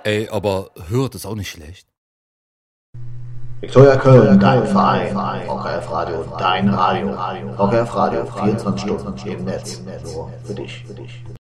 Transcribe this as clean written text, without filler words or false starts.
Ey, aber hört ist auch nicht schlecht. Viktoria Köln, dein Verein. VKF Radio, dein Radio. VKF Radio, 24 Stunden im Netz. Nur für dich.